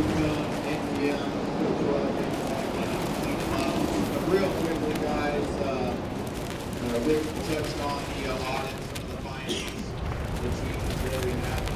Luca, India, real quickly, guys, Rick touched on the audit, some of the findings, which we was very happy